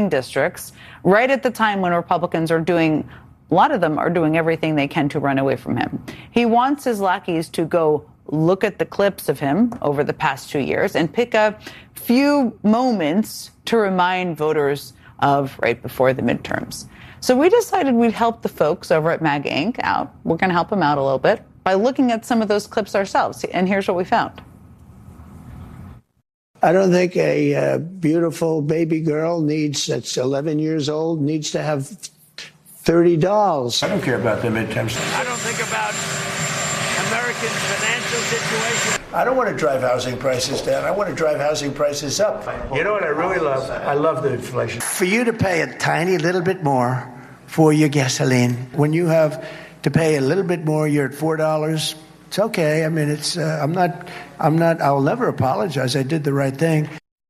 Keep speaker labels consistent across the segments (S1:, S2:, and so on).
S1: swing districts, right at the time when Republicans are doing, a lot of them are doing everything they can to run away from him. He wants his lackeys to go look at the clips of him over the past 2 years and pick a few moments to remind voters of right before the midterms. So we decided we'd help the folks over at MAGA Inc. out. We're going to help them out a little bit by looking at some of those clips ourselves. And here's what we found.
S2: I don't think a beautiful baby girl that's 11 years old needs to have 30 dolls.
S3: I don't care about the midterms.
S4: I don't think about Americans' financial situation.
S3: I don't want to drive housing prices down. I want to drive housing prices up. You know what I really love? I love the inflation.
S2: For you to pay a tiny little bit more for your gasoline, when you have to pay a little bit more, you're at $4. It's okay. I mean, it's I'll never apologize. I did the right thing.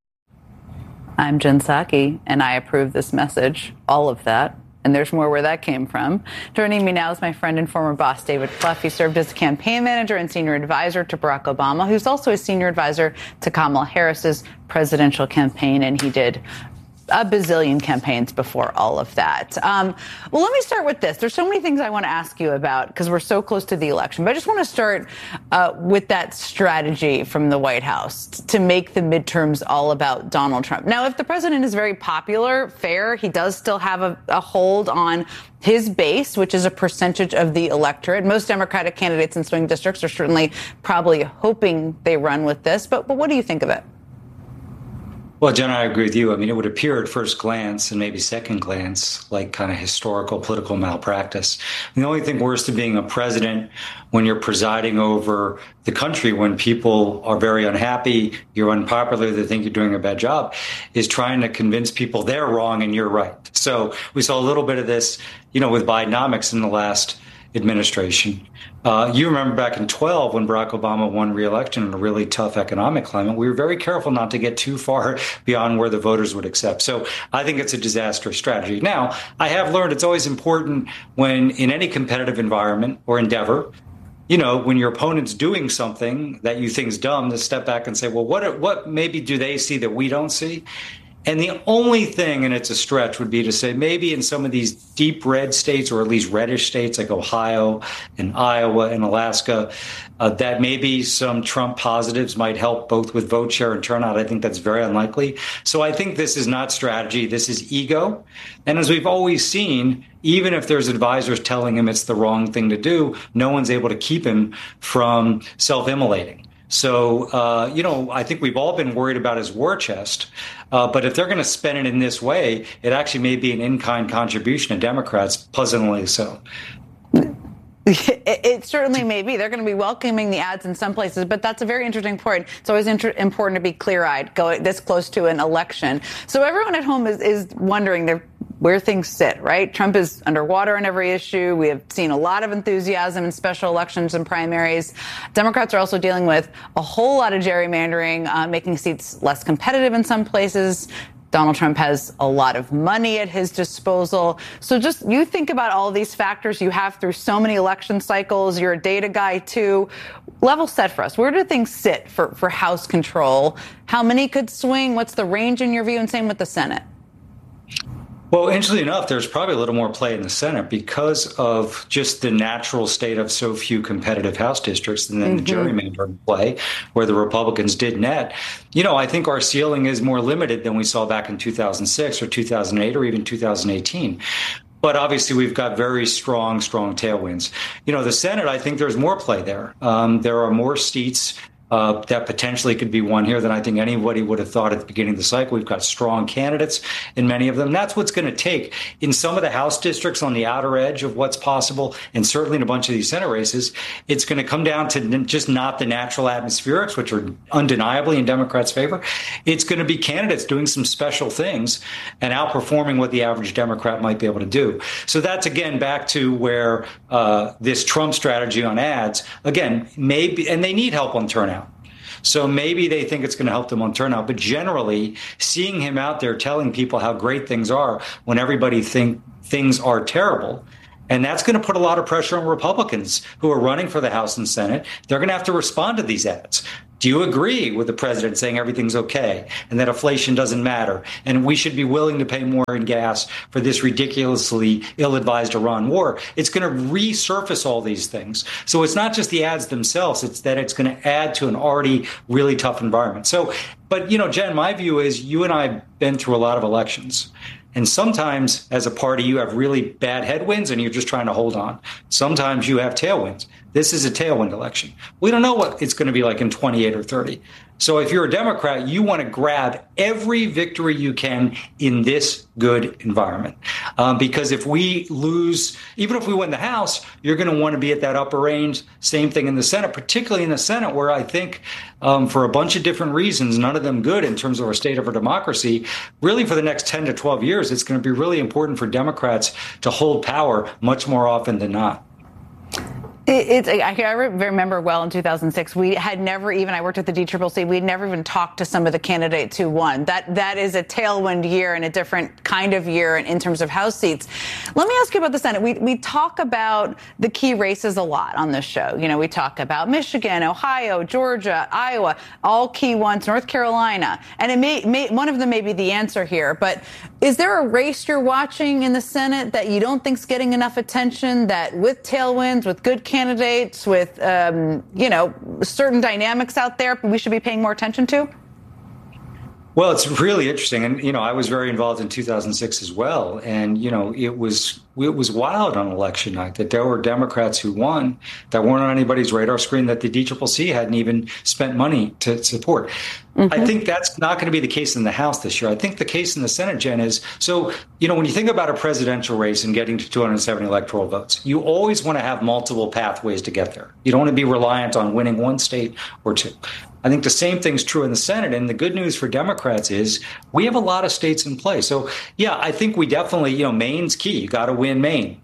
S1: I'm Jen Psaki, and I approve this message, all of that. And there's more where that came from. Joining me now is my friend and former boss, David Plouffe. He served as campaign manager and senior advisor to Barack Obama, who's also a senior advisor to Kamala Harris's presidential campaign, and he did a bazillion campaigns before all of that. Well, let me start with this. There's so many things I want to ask you about because we're so close to the election. But I just want to start with that strategy from the White House to make the midterms all about Donald Trump. Now, if the president is very popular, fair, he does still have a hold on his base, which is a percentage of the electorate. Most Democratic candidates in swing districts are certainly probably hoping they run with this. But what do you think of it?
S5: Well, Jen, I agree with you. I mean, it would appear at first glance and maybe second glance like kind of historical political malpractice. And the only thing worse than being a president when you're presiding over the country, when people are very unhappy, you're unpopular, they think you're doing a bad job, is trying to convince people they're wrong and you're right. So we saw a little bit of this, with Bidenomics in the last administration. You remember back in 2012 when Barack Obama won re-election in a really tough economic climate, we were very careful not to get too far beyond where the voters would accept. So I think it's a disastrous strategy. Now, I have learned it's always important when in any competitive environment or endeavor, when your opponent's doing something that you think is dumb, to step back and say, well, what maybe do they see that we don't see? And the only thing, and it's a stretch, would be to say maybe in some of these deep red states, or at least reddish states like Ohio and Iowa and Alaska, that maybe some Trump positives might help both with vote share and turnout. I think that's very unlikely. So I think this is not strategy. This is ego. And as we've always seen, even if there's advisors telling him it's the wrong thing to do, no one's able to keep him from self-immolating. So, I think we've all been worried about his war chest. But if they're going to spend it in this way, it actually may be an in-kind contribution to Democrats, pleasantly so.
S1: It certainly may be. They're going to be welcoming the ads in some places, but that's a very interesting point. It's always important to be clear-eyed going this close to an election. So everyone at home is wondering where things sit, right? Trump is underwater on every issue. We have seen a lot of enthusiasm in special elections and primaries. Democrats are also dealing with a whole lot of gerrymandering, making seats less competitive in some places. Donald Trump has a lot of money at his disposal. So just you think about all these factors you have through so many election cycles. You're a data guy, too. Level set for us. Where do things sit for House control? How many could swing? What's the range in your view? And same with the Senate.
S5: Well, interestingly enough, there's probably a little more play in the Senate because of just the natural state of so few competitive House districts and then the gerrymandering play where the Republicans did net. I think our ceiling is more limited than we saw back in 2006 or 2008 or even 2018. But obviously, we've got very strong tailwinds. The Senate, I think there's more play there. There are more seats that potentially could be won here than I think anybody would have thought at the beginning of the cycle. We've got strong candidates in many of them. That's what's going to take in some of the House districts on the outer edge of what's possible, and certainly in a bunch of these Senate races. It's going to come down to just not the natural atmospherics, which are undeniably in Democrats' favor. It's going to be candidates doing some special things and outperforming what the average Democrat might be able to do. So that's, again, back to where this Trump strategy on ads, again, maybe, and they need help on turnout. So maybe they think it's going to help them on turnout. But generally, seeing him out there telling people how great things are when everybody think things are terrible, and that's going to put a lot of pressure on Republicans who are running for the House and Senate. They're going to have to respond to these ads. Do you agree with the president saying everything's okay and that inflation doesn't matter and we should be willing to pay more in gas for this ridiculously ill-advised Iran war? It's going to resurface all these things. So it's not just the ads themselves, it's that it's going to add to an already really tough environment. So, but, Jen, my view is you and I have been through a lot of elections. And sometimes as a party, you have really bad headwinds and you're just trying to hold on. Sometimes you have tailwinds. This is a tailwind election. We don't know what it's going to be like in 28 or 30. So if you're a Democrat, you want to grab every victory you can in this good environment. Because if we lose, even if we win the House, you're going to want to be at that upper range. Same thing in the Senate, particularly in the Senate, where I think for a bunch of different reasons, none of them good in terms of our state of our democracy, really for the next 10 to 12 years, it's going to be really important for Democrats to hold power much more often than not.
S1: I remember well in 2006, we had never even, I worked at the DCCC, we'd never even talked to some of the candidates who won. That is a tailwind year and a different kind of year in terms of House seats. Let me ask you about the Senate. We talk about the key races a lot on this show. We talk about Michigan, Ohio, Georgia, Iowa, all key ones, North Carolina. And it may one of them may be the answer here. But is there a race you're watching in the Senate that you don't think's getting enough attention, that with tailwinds, with good candidates, with, certain dynamics out there we should be paying more attention to?
S5: Well, it's really interesting. And, I was very involved in 2006 as well. And, it was wild on election night that there were Democrats who won that weren't on anybody's radar screen, that the DCCC hadn't even spent money to support. Mm-hmm. I think that's not going to be the case in the House this year. I think the case in the Senate, Jen, is so, when you think about a presidential race and getting to 270 electoral votes, you always want to have multiple pathways to get there. You don't want to be reliant on winning one state or two. I think the same thing's true in the Senate. And the good news for Democrats is we have a lot of states in play. So, yeah, I think we definitely, Maine's key. You got to win Maine.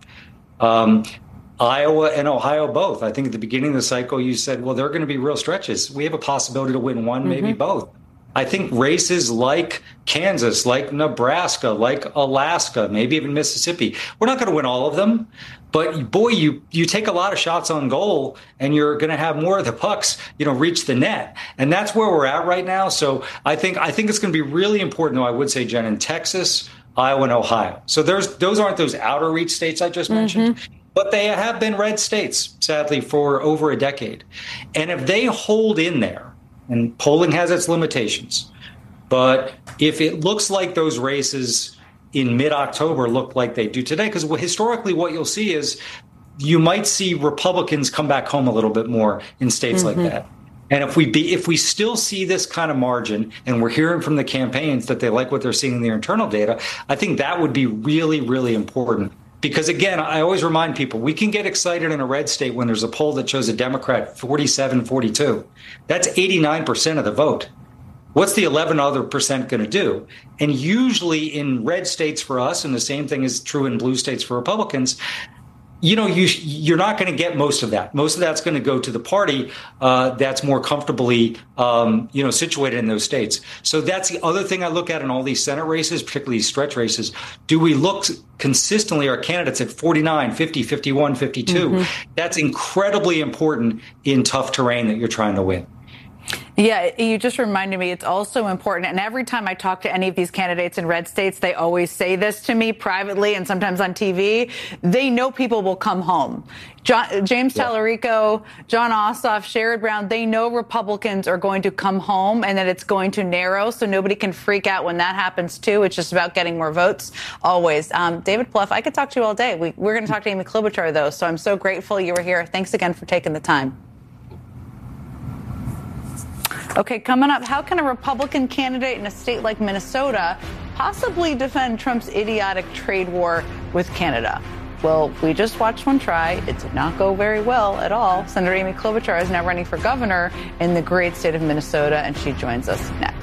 S5: Iowa and Ohio both. I think at the beginning of the cycle, you said, well, there are going to be real stretches. We have a possibility to win one, maybe both. I think races like Kansas, like Nebraska, like Alaska, maybe even Mississippi, we're not going to win all of them. But boy, you take a lot of shots on goal and you're going to have more of the pucks, reach the net. And that's where we're at right now. So I think it's going to be really important, though, I would say, Jen, in Texas, Iowa, and Ohio. So those aren't those outer reach states I just mentioned. But they have been red states, sadly, for over a decade. And if they hold in there, and polling has its limitations, but if it looks like those races in mid-October look like they do today, because historically what you'll see is you might see Republicans come back home a little bit more in states like that. And if we still see this kind of margin, and we're hearing from the campaigns that they like what they're seeing in their internal data, I think that would be really, really important. Because, again, I always remind people, we can get excited in a red state when there's a poll that shows a Democrat 47-42. That's 89% of the vote. What's the 11% other going to do? And usually in red states for us, and the same thing is true in blue states for Republicans, you're not going to get most of that. Most of that's going to go to the party that's more comfortably, situated in those states. So that's the other thing I look at in all these Senate races, particularly stretch races. Do we look consistently, our candidates at 49, 50, 51, 52? That's incredibly important in tough terrain that you're trying to win.
S1: Yeah, you just reminded me it's also important. And every time I talk to any of these candidates in red states, they always say this to me privately and sometimes on TV. They know people will come home. James Tallarico, Jon Ossoff, Sherrod Brown, they know Republicans are going to come home and that it's going to narrow. So nobody can freak out when that happens, too. It's just about getting more votes always. David Plouffe, I could talk to you all day. We're going to talk to Amy Klobuchar, though. So I'm so grateful you were here. Thanks again for taking the time. Okay, coming up, how can a Republican candidate in a state like Minnesota possibly defend Trump's idiotic trade war with Canada? Well, we just watched one try. It did not go very well at all. Senator Amy Klobuchar is now running for governor in the great state of Minnesota, and she joins us next.